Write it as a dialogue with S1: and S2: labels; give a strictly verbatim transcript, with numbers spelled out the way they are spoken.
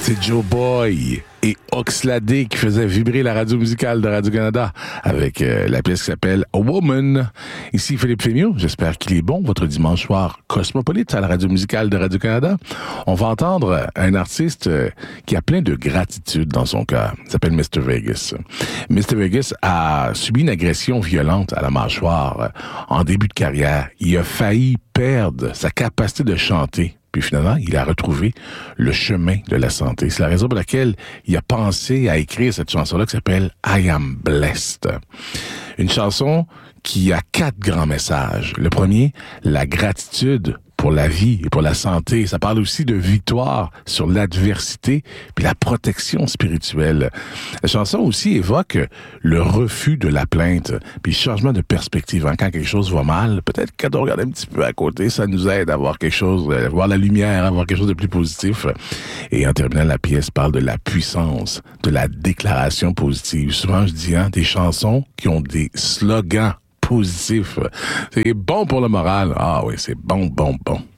S1: C'est Joe Boy et Oxlade qui faisaient vibrer la radio musicale de Radio-Canada avec euh, la pièce qui s'appelle A Woman. Ici Philippe Fémiot, j'espère qu'il est bon, votre dimanche soir cosmopolite à la radio musicale de Radio-Canada. On va entendre un artiste euh, qui a plein de gratitude dans son cœur. Il s'appelle mister Vegas. mister Vegas a subi une agression violente à la mâchoire euh, en début de carrière. Il a failli perdre sa capacité de chanter. Puis finalement, il a retrouvé le chemin de la santé. C'est la raison pour laquelle il a pensé à écrire cette chanson-là qui s'appelle I Am Blessed. Une chanson qui a quatre grands messages. Le premier, la gratitude pour la vie et pour la santé. Ça parle aussi de victoire sur l'adversité puis la protection spirituelle. La chanson aussi évoque le refus de la plainte puis le changement de perspective. Hein, quand quelque chose va mal, peut-être quand on regarde un petit peu à côté, ça nous aide à voir quelque chose, à voir la lumière, à voir quelque chose de plus positif. Et en terminant, la pièce parle de la puissance de la déclaration positive. Souvent, je dis, hein, des chansons qui ont des slogans positif. C'est bon pour le moral. Ah oui, c'est bon, bon, bon.